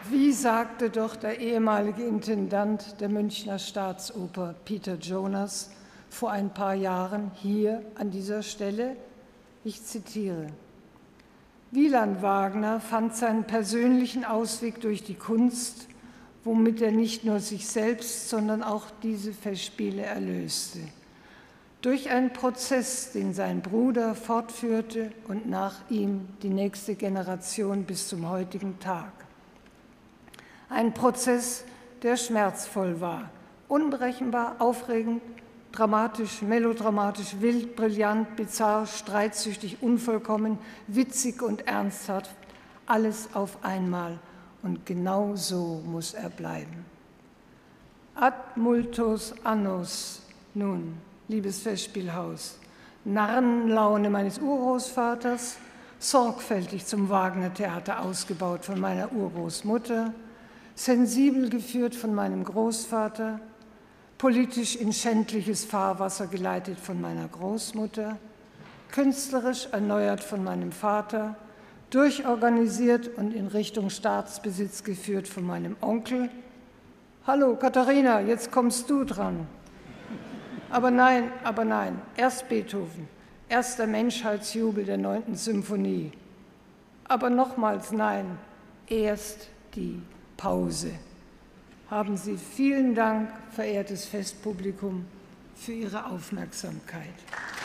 Wie sagte doch der ehemalige Intendant der Münchner Staatsoper Peter Jonas vor ein paar Jahren hier an dieser Stelle, ich zitiere: Wieland Wagner fand seinen persönlichen Ausweg durch die Kunst, womit er nicht nur sich selbst, sondern auch diese Festspiele erlöste. Durch einen Prozess, den sein Bruder fortführte und nach ihm die nächste Generation bis zum heutigen Tag. Ein Prozess, der schmerzvoll war, unberechenbar, aufregend, dramatisch, melodramatisch, wild, brillant, bizarr, streitsüchtig, unvollkommen, witzig und ernsthaft, alles auf einmal. Und genau so muss er bleiben. Ad multos annos, nun, liebes Festspielhaus, Narrenlaune meines Urgroßvaters, sorgfältig zum Wagner-Theater ausgebaut von meiner Urgroßmutter, sensibel geführt von meinem Großvater, politisch in schändliches Fahrwasser geleitet von meiner Großmutter, künstlerisch erneuert von meinem Vater, durchorganisiert und in Richtung Staatsbesitz geführt von meinem Onkel. Hallo, Katharina, jetzt kommst du dran. Aber nein, erst Beethoven, erst der Menschheitsjubel der 9. Symphonie. Aber nochmals nein, erst die Pause. Haben Sie vielen Dank, verehrtes Festpublikum, für Ihre Aufmerksamkeit.